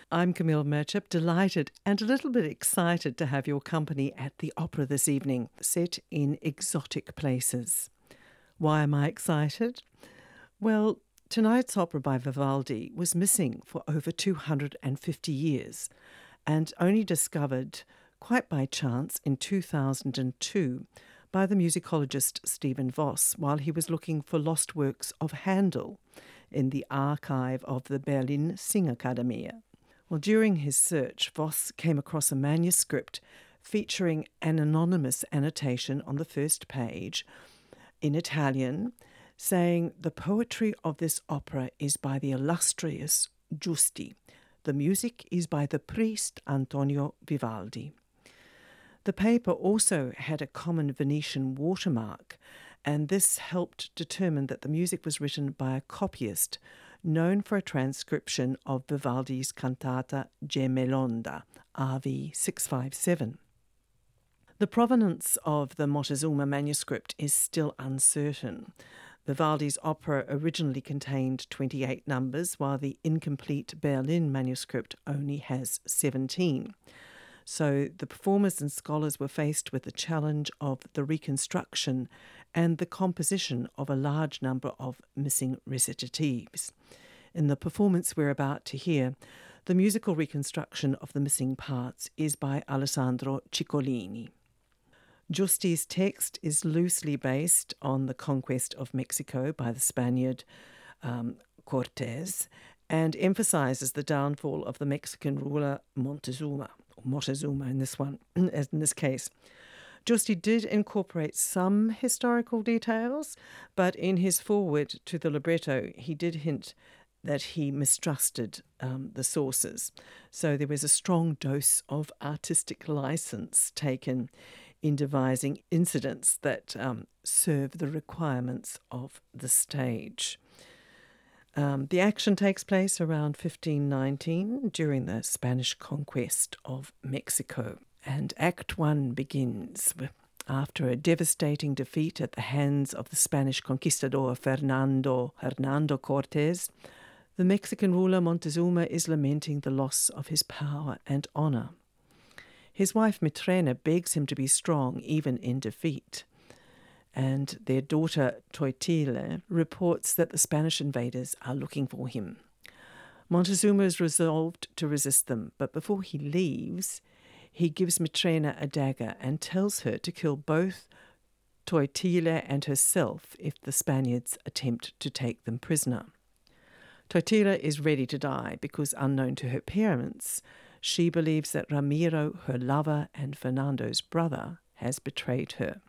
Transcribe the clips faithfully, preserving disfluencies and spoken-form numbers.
I'm Camille Merchant, delighted and a little bit excited to have your company at the opera this evening, set in exotic places. Why am I excited? Well, tonight's opera by Vivaldi was missing for over two hundred fifty years and only discovered quite by chance in two thousand two by the musicologist Stephen Voss while he was looking for lost works of Handel in the archive of the Berlin Singakademie. Well, during his search, Voss came across a manuscript featuring an anonymous annotation on the first page in Italian saying the poetry of this opera is by the illustrious Giusti. The music is by the priest Antonio Vivaldi. The paper also had a common Venetian watermark, and this helped determine that the music was written by a copyist known for a transcription of Vivaldi's cantata Gemelonda, R V six fifty-seven. The provenance of the Montezuma manuscript is still uncertain. Vivaldi's opera originally contained twenty-eight numbers, while the incomplete Berlin manuscript only has seventeen. So the performers and scholars were faced with the challenge of the reconstruction and the composition of a large number of missing recitatives. In the performance we're about to hear, the musical reconstruction of the missing parts is by Alessandro Ciccolini. Giusti's text is loosely based on the conquest of Mexico by the Spaniard um, Cortés and emphasizes the downfall of the Mexican ruler Montezuma, or Moctezuma in this one, as in this case. Giusti did incorporate some historical details, but in his foreword to the libretto, he did hint that he mistrusted um, the sources. So there was a strong dose of artistic license taken in devising incidents that um, serve the requirements of the stage. Um, the action takes place around fifteen nineteen during the Spanish conquest of Mexico. And Act One begins after a devastating defeat at the hands of the Spanish conquistador Fernando Hernando Cortés. The Mexican ruler Montezuma is lamenting the loss of his power and honor. His wife Mitrena begs him to be strong even in defeat. And their daughter Toitila reports that the Spanish invaders are looking for him. Montezuma is resolved to resist them, but before he leaves, he gives Mitrena a dagger and tells her to kill both Toitila and herself if the Spaniards attempt to take them prisoner. Toitila is ready to die because, unknown to her parents, she believes that Ramiro, her lover and Fernando's brother, has betrayed her.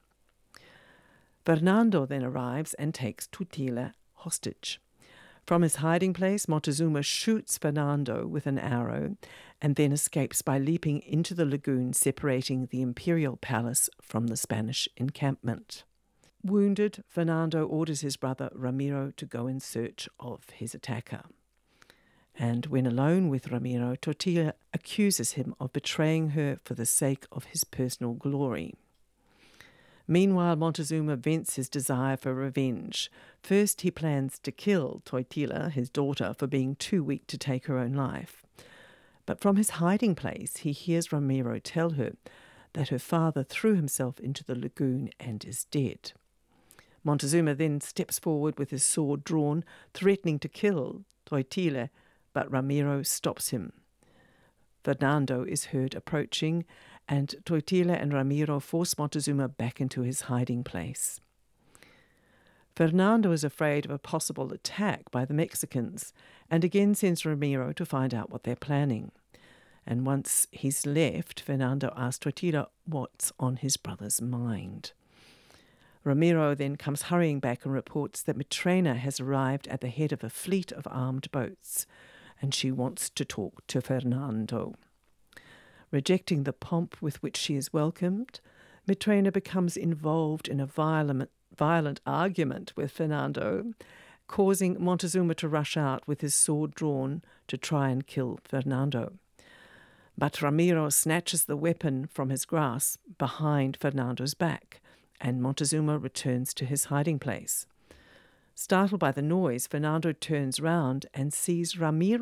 Fernando then arrives and takes Toitila hostage. From his hiding place, Montezuma shoots Fernando with an arrow and then escapes by leaping into the lagoon separating the imperial palace from the Spanish encampment. Wounded, Fernando orders his brother Ramiro to go in search of his attacker. And when alone with Ramiro, Toitila accuses him of betraying her for the sake of his personal glory. Meanwhile, Montezuma vents his desire for revenge. First, he plans to kill Toitila, his daughter, for being too weak to take her own life. But from his hiding place, he hears Ramiro tell her that her father threw himself into the lagoon and is dead. Montezuma then steps forward with his sword drawn, threatening to kill Toitila, but Ramiro stops him. Fernando is heard approaching, and Toitila and Ramiro force Montezuma back into his hiding place. Fernando is afraid of a possible attack by the Mexicans and again sends Ramiro to find out what they're planning. And once he's left, Fernando asks Toitila what's on his brother's mind. Ramiro then comes hurrying back and reports that Mitrena has arrived at the head of a fleet of armed boats, and she wants to talk to Fernando. Rejecting the pomp with which she is welcomed, Mitrena becomes involved in a violent, violent argument with Fernando, causing Montezuma to rush out with his sword drawn to try and kill Fernando. But Ramiro snatches the weapon from his grasp behind Fernando's back, and Montezuma returns to his hiding place. Startled by the noise, Fernando turns round and sees Ramiro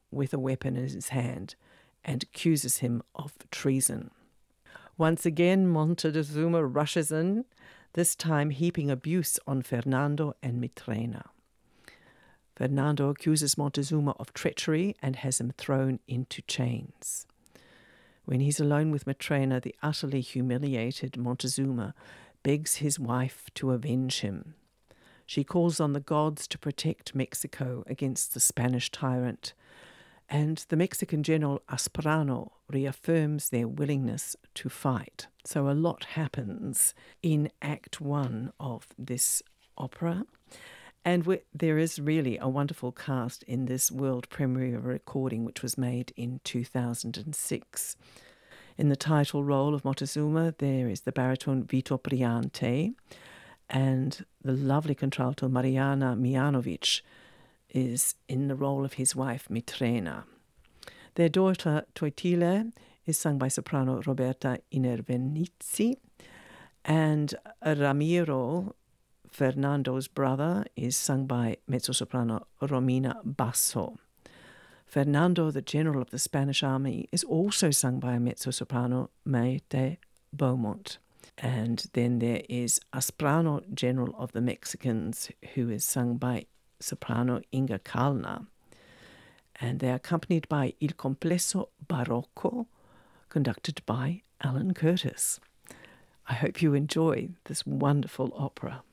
with a weapon in his hand and accuses him of treason. Once again, Montezuma rushes in, this time heaping abuse on Fernando and Mitrena. Fernando accuses Montezuma of treachery and has him thrown into chains. When he's alone with Mitrena, the utterly humiliated Montezuma begs his wife to avenge him. She calls on the gods to protect Mexico against the Spanish tyrant, and the Mexican general Asprano reaffirms their willingness to fight. So a lot happens in Act One of this opera. And we, there is really a wonderful cast in this world premiere recording, which was made in two thousand six. In the title role of Montezuma, there is the baritone Vito Priante, and the lovely contralto Mariana Mijanovic is in the role of his wife Mitrena. Their daughter Toitile is sung by soprano Roberta Inervenizi, and Ramiro, Fernando's brother, is sung by mezzo-soprano Romina Basso. Fernando, the general of the Spanish army, is also sung by a mezzo-soprano, Maite Beaumont. And then there is Asprano, general of the Mexicans, who is sung by soprano Inga Kalna. And they're accompanied by Il Complesso Barocco, conducted by Alan Curtis. I hope you enjoy this wonderful opera.